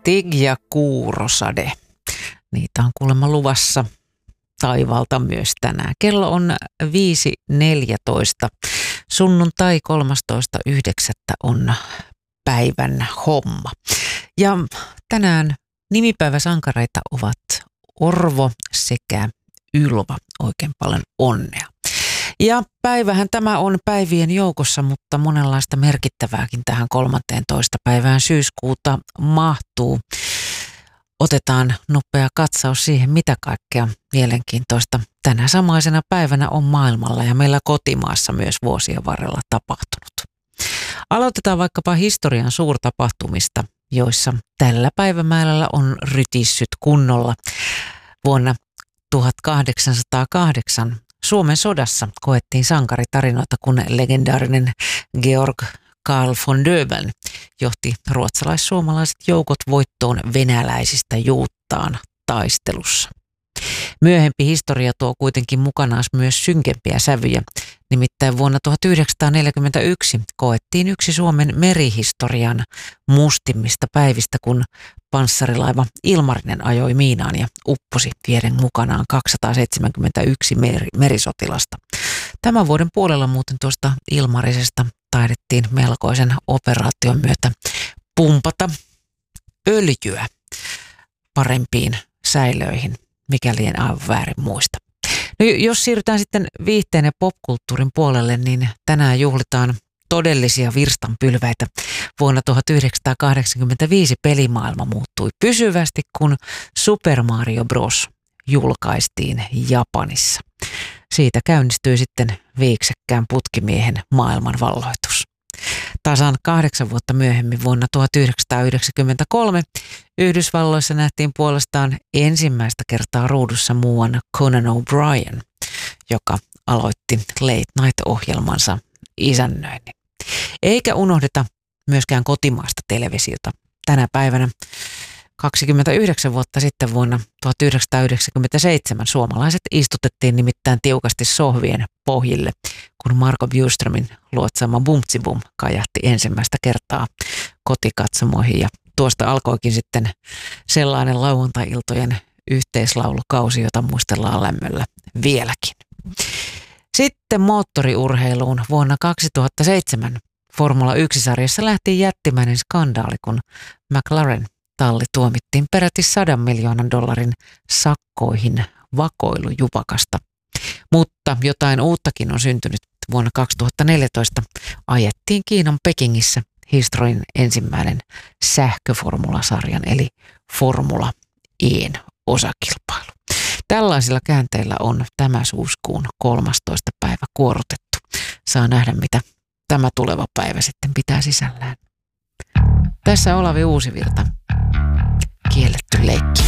Stig ja Kuurosade. Niitä on kuulemma luvassa taivaalta myös tänään. Kello on 5.14. Sunnuntai 13.9. on päivän homma. Ja tänään nimipäiväsankareita ovat Orvo sekä Ylva. Oikein paljon onnea. Ja päivähän tämä on päivien joukossa, mutta monenlaista merkittävääkin tähän 13. päivään syyskuuta mahtuu. Otetaan nopea katsaus siihen, mitä kaikkea mielenkiintoista tänä samaisena päivänä on maailmalla ja meillä kotimaassa myös vuosien varrella tapahtunut. Aloitetaan vaikkapa historian suurtapahtumista, joissa tällä päivämäärällä on rytissyt kunnolla. Vuonna 1808 Suomen sodassa koettiin sankaritarinoita, kun legendaarinen Georg Karl von Döbeln johti ruotsalais-suomalaiset joukot voittoon venäläisistä Juuttaan taistelussa. Myöhempi historia tuo kuitenkin mukanaan myös synkempiä sävyjä. Nimittäin vuonna 1941 koettiin yksi Suomen merihistorian mustimmista päivistä, kun panssarilaiva Ilmarinen ajoi miinaan ja upposi vieden mukanaan 271 merisotilasta. Tämän vuoden puolella muuten tuosta Ilmarisesta taidettiin melkoisen operaation myötä pumpata öljyä parempiin säilöihin, mikäli en aivan väärin muista. No, jos siirrytään sitten viihteen ja popkulttuurin puolelle, niin tänään juhlitaan todellisia virstanpylväitä. Vuonna 1985 pelimaailma muuttui pysyvästi, kun Super Mario Bros. Julkaistiin Japanissa. Siitä käynnistyi sitten viiksekkään putkimiehen maailmanvalloitus. Tasan 8 vuotta myöhemmin vuonna 1993 Yhdysvalloissa nähtiin puolestaan ensimmäistä kertaa ruudussa muuan Conan O'Brien, joka aloitti Late Night-ohjelmansa isännöinnin. Eikä unohdeta myöskään kotimaista televisiota. Tänä päivänä 29 vuotta sitten vuonna 1997 suomalaiset istutettiin nimittäin tiukasti sohvien pohjille, kun Marco Bjurströmin luotsaama Bumtsibum kajahti ensimmäistä kertaa kotikatsomoihin. Ja tuosta alkoikin sitten sellainen lauantai-iltojen yhteislaulukausi, jota muistellaan lämmöllä vieläkin. Sitten moottoriurheiluun vuonna 2007 Formula 1-sarjassa lähti jättimäinen skandaali, kun McLaren talli tuomittiin peräti $100 miljoonan sakkoihin vakoilujupakasta. Mutta jotain uuttakin on syntynyt. Vuonna 2014 ajettiin Kiinan Pekingissä historian ensimmäinen sähköformulasarjan eli Formula E:n osakilpailu. Tällaisilla käänteillä on tämä syyskuun 13. päivä kuorotettu. Saa nähdä, mitä tämä tuleva päivä sitten pitää sisällään. Tässä Olavi Uusivirta. Kielletty leikki.